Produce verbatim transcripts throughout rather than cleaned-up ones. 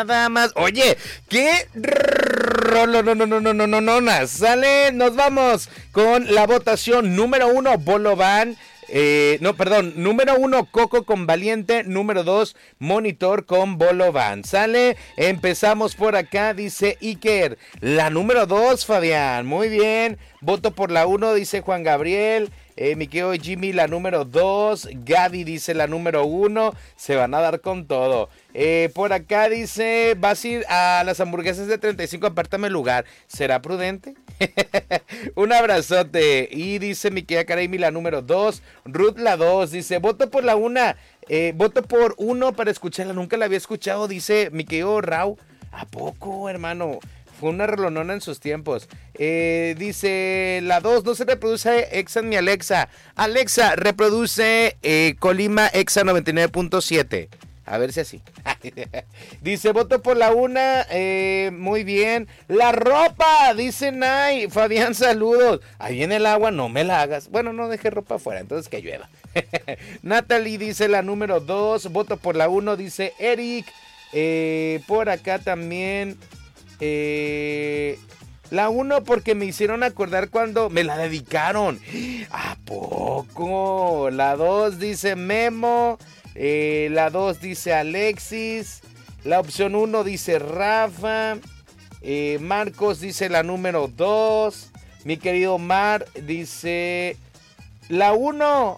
nada más. Oye, ¿qué? No, no, no, no, no, no, no, no, no, sale, nos vamos con la votación número uno, Bolo Van. Eh, no, perdón, número uno, Coco con Valiente, número dos, Monitor con Bolo Van. Sale, empezamos por acá, dice Iker, la número dos, Fabián, muy bien, voto por la uno, dice Juan Gabriel. Eh, mi querido Jimmy, la número dos. Gaby dice la número uno. Se van a dar con todo. Eh, por acá dice, vas a ir a las hamburguesas de treinta y cinco, apártame el lugar. ¿Será prudente? Un abrazote. Y dice mi querida Karimi, la número dos. Ruth, la dos. Dice, voto por la una. Eh, voto por uno para escucharla. Nunca la había escuchado, dice mi querido Rau. ¿A poco, hermano? Fue una relonona en sus tiempos. Eh, dice la dos, no se reproduce Exa en mi Alexa. Alexa, reproduce eh, Colima Exa noventa y nueve punto siete. A ver si así. Dice, voto por la una. Eh, muy bien. La ropa, dice Nay. Fabián, saludos. Ahí viene el agua, no me la hagas. Bueno, no deje ropa afuera, entonces que llueva. Natalie dice la número dos. Voto por la uno, dice Eric. Eh, por acá también... Eh, la uno porque me hicieron acordar cuando me la dedicaron. ¿A poco? La dos dice Memo. Eh, la dos dice Alexis. La opción uno dice Rafa. Eh, Marcos dice la número dos. Mi querido Mar dice la uno.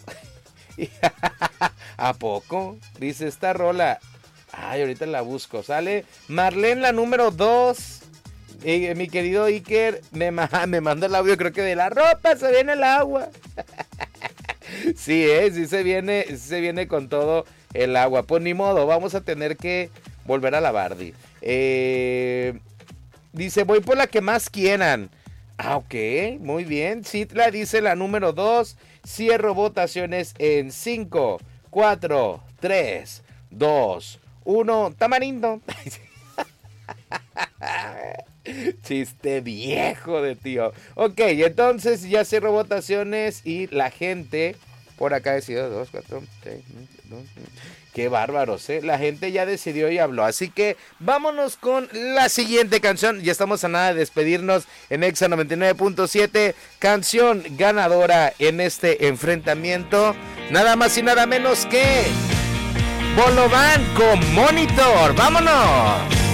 ¿A poco? Dice esta rola. Ay, ahorita la busco. Sale Marlene, la número dos. Eh, mi querido Iker me, me manda el audio, creo que de la ropa se viene el agua. Sí, eh, sí se viene, sí se viene con todo el agua. Pues ni modo, vamos a tener que volver a lavar. Eh, dice, voy por la que más quieran. Ah, ok, muy bien. Citla dice la número dos. Cierro votaciones en cinco, cuatro, tres, dos, uno, tamarindo. Chiste viejo de tío. Ok, entonces ya cierro votaciones y la gente por acá decidió dos, cuatro, seis, dos. Qué bárbaros, ¿eh? La gente ya decidió y habló. Así que vámonos con la siguiente canción. Ya estamos a nada de despedirnos en Exa noventa y nueve punto siete. Canción ganadora en este enfrentamiento. Nada más y nada menos que Bolo Van con Monitor. ¡Vámonos!